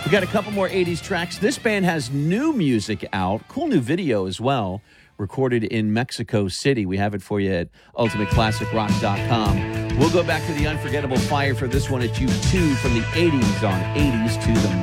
We got a couple more 80s tracks. This band has new music out, cool new video as well, recorded in Mexico City. We have it for you at ultimateclassicrock.com. We'll go back to the unforgettable fire for this one at U2 from the 80s on 80s to the